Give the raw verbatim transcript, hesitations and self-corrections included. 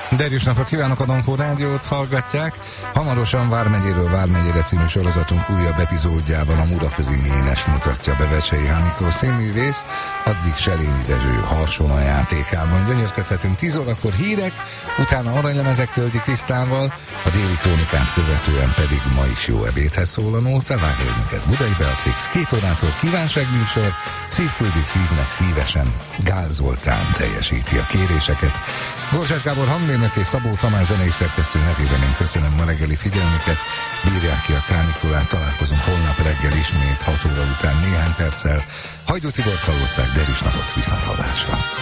Derűs napot kívánok, a Donkó Rádiót hallgatják. Hamarosan Vármegyéről Vármegyére című sorozatunk újabb epizódjában a Muraközi Ménes mutatja be Vecsei H. Miklós színművész, addig Selényi Dezső Harsona játékában. Gyönyörködhetünk tíz órakor hírek, utána aranylemezek Töldi Krisztával, a déli krónikát követően pedig ma is jó ebédhez szól a nóta, várja minket Budai Beatrix, két órától kívánságműsor, szívküldi szívnek szívesen, Gál Zoltán teljesíti a kéréseket. Gorzsás Gábor hangmérnök és Szabó Tamás zenészerkesztő nevében én köszönöm ma reggeli figyelmüket, bírják ki a kánikulát, találkozunk holnap reggel ismét hat óra után néhány perccel. Hajdú Tibort hallották, Derűs napot, viszonthallásra.